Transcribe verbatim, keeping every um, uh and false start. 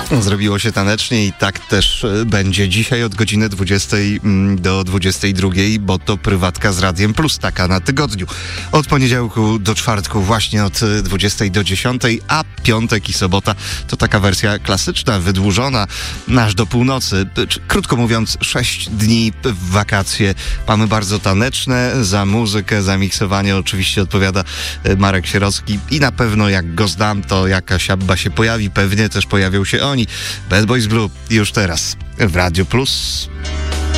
Zrobiło się tanecznie i tak też będzie dzisiaj od godziny dwudziestej do dwudziestej drugiej, bo to prywatka z Radiem Plus, taka na tygodniu. Od poniedziałku do czwartku właśnie od dwudziestej do dziesiątej, a piątek i sobota to taka wersja klasyczna, wydłużona aż do północy. Krótko mówiąc, sześć dni w wakacje. Mamy bardzo taneczne. Za muzykę, za miksowanie oczywiście odpowiada Marek Sierocki i na pewno jak go znam, to jakaś Abba się pojawi, pewnie też pojawią się oni. Bad Boys Blue już teraz w Radio Plus.